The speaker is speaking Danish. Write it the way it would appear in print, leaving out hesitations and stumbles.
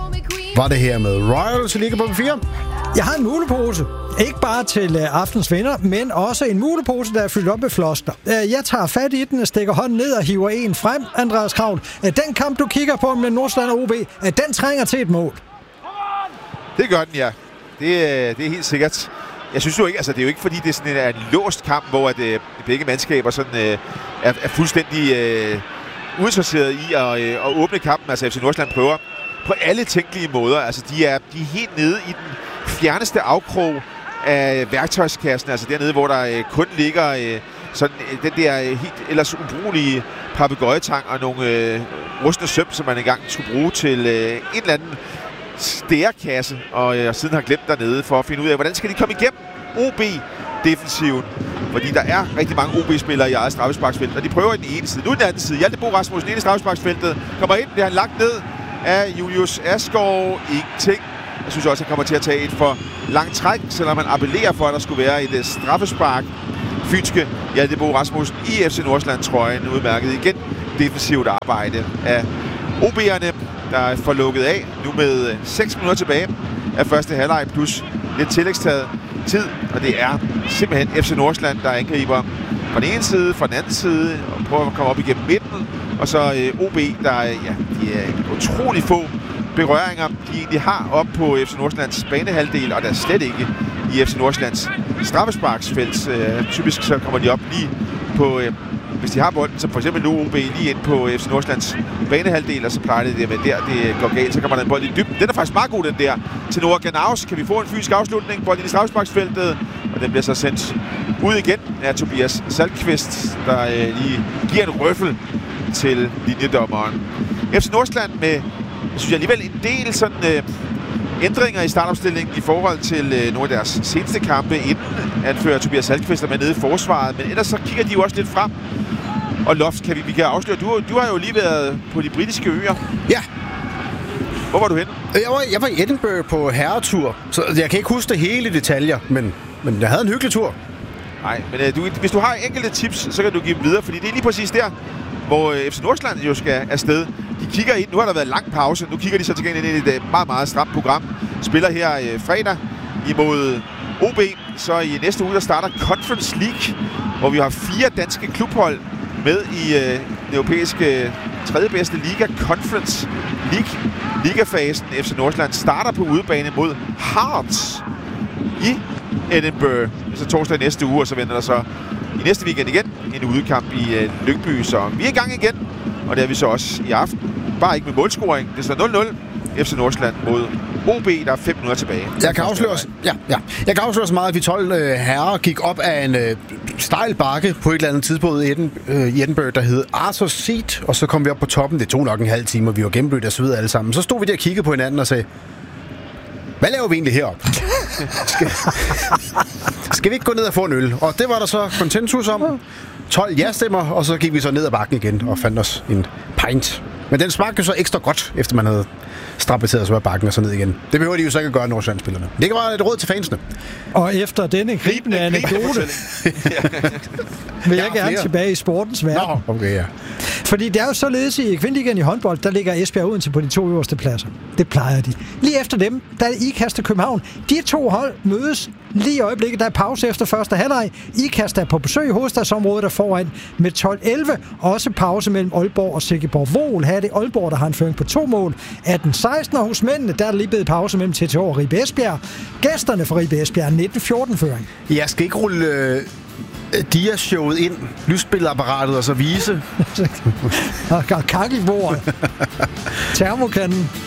var det her med Royals i Liga på 4. Jeg har en mulepose. Ikke bare til aftens venner, men også en mulepose, der er fyldt op med floskler. Jeg tager fat i den, stikker hånden ned og hiver en frem, Andreas Kraul. Den kamp, du kigger på med Nordsjælland og OB, den trænger til et mål. Det gør den, ja. Det er helt sikkert. Jeg synes jo ikke, altså det er jo ikke fordi, det er sådan en låst kamp, hvor at, begge mandskaber sådan, er fuldstændig uinteresseret i at åbne kampen. Altså FC Nordsjælland prøver på alle tænkelige måder. Altså de er helt nede i den fjerneste afkrog af værktøjskassen. Altså dernede, hvor der kun ligger sådan den der helt ellers ubrugelige papegøjetang og nogle rustne søm, som man engang skulle bruge til en eller anden stærekasse, og siden har glemt dernede for at finde ud af, hvordan skal de komme igennem OB-defensiven. Fordi der er rigtig mange OB-spillere i eget straffesparksfelt, og de prøver i den ene side. Nu i den anden side. Hjalte Bo Rasmussen inde i straffesparksfeltet. Kommer ind, bliver han lagt ned af Julius Asgaard. Ingenting. Jeg synes også, han kommer til at tage et for langt træk, selvom man appellerer for, at der skulle være et straffespark. Fynske Hjalte Bo Rasmussen i FC Nordsjælland-trøjen. Udmærket igen defensivt arbejde af OB'erne, der får lukket af nu med 6 minutter tilbage af første halvleg plus lidt tillægstaget tid, og det er simpelthen FC Nordsjælland, der angriber fra den ene side, fra den anden side, og prøver at komme op igennem midten, og så OB, der de er utrolig få berøringer, de egentlig har op på FC Nordsjællands banehalvdel, og der er slet ikke i FC Nordsjællands straffesparksfelt. Typisk så kommer de op lige på, hvis de har bolden, som for eksempel nu OB lige ind på FC Nordsjællands banehalvdel, og så plejer det med der, det går galt, så kommer der en bold i dybden. Den er faktisk meget god, den der. Til Noah Ganaus kan vi få en fysisk afslutning, bold i straffesparksfeltet, og den bliver så sendt ud igen af Tobias Saltqvist, der lige giver en røffel til linjedommeren. FC Nordsjælland med, jeg synes alligevel, en del sådan ændringer i startopstillingen i forhold til nogle af deres seneste kampe, inden anfører Tobias Saltqvist er med nede i forsvaret, men ellers så kigger de jo også lidt frem. Og Loft, vi kan afsløre, du har jo lige været på de britiske øer. Ja. Hvor var du henne? Jeg var i Edinburgh på herretur, så jeg kan ikke huske det hele i detaljer, men jeg havde en hyggelig tur. Nej, men hvis du har enkelte tips, så kan du give dem videre, fordi det er lige præcis der, hvor FC Nordsjælland jo skal afsted. De kigger ind, nu har der været lang pause, nu kigger de så til gengæld ind i et meget, meget stramt program. Spiller her fredag imod OB, så i næste uge der starter Conference League, hvor vi har 4 danske klubhold med i den europæiske tredje bedste liga, Conference League. Ligafasen FC Nordsjælland starter på udebane mod Hearts i Edinburgh. Så torsdag næste uge, og så venter der så i næste weekend igen en udekamp i Lyngby. Så vi er i gang igen, og det er vi så også i aften. Bare ikke med målscoring. Det står 0-0. FC Nordsjælland mod OB, der er 5 minutter tilbage. Jeg kan afsløre så meget, at vi 12 herrer gik op af en stejl bakke på et eller andet tidspunkt i Edinburgh, der hed Arthur's Seat, og så kom vi op på toppen. Det tog nok en halv time, og vi var gennemblødt og så videre alle sammen. Så stod vi der og kiggede på hinanden og sagde, hvad laver vi egentlig heroppe? Skal vi ikke gå ned og få en øl? Og det var der så konsensus om. 12 ja-stemmer, og så gik vi så ned ad bakken igen og fandt os en pint. Men den smagte jo så ekstra godt, efter man havde strapateret sig af bakken og så ned igen. Det behøver de jo så ikke at gøre, Nordsjælland-spillerne. Det kan være et råd til fansene. Og efter denne gribende anekdote vil jeg gerne tilbage i sportens verden. Nå, okay, ja. Fordi det er jo således i Kvindeliggen i håndbold, der ligger Esbjerg Odense på de 2 øverste pladser. Det plejer de. Lige efter dem, der er IKAST og København. De 2 hold mødes lige i øjeblikket. Der er pause efter første halvleg. IKAST er på besøg i hovedstadsområdet der foran med 12-11. Også pause mellem Aalborg og Silkeborg-Vol. Her er det Aalborg, der har en føring på 2 mål. 18-16, og hos mændene, der er der lige blevet pause mellem TTH og Ribe Esbjerg. Gæsterne for Ribe Esbjerg 19-14 føring. Jeg skal ikke rulle Dia-showet ind, lysbilledapparatet og så vise. Og kakkelbordet. Termokanden.